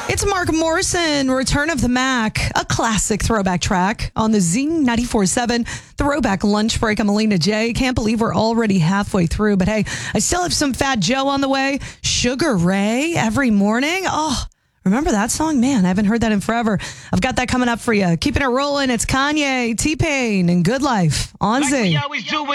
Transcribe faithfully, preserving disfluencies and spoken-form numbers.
It's Mark Morrison, Return of the Mac, a classic throwback track on the Z ninety-four point seven Throwback Lunch Break. I'm Alina J. Can't believe we're already halfway through, but hey, I still have some Fat Joe on the way. Sugar Ray every morning. Oh, remember that song? Man, I haven't heard that in forever. I've got that coming up for you. Keeping it rolling. It's Kanye, T-Pain, and Good Life on Like Z. we always do.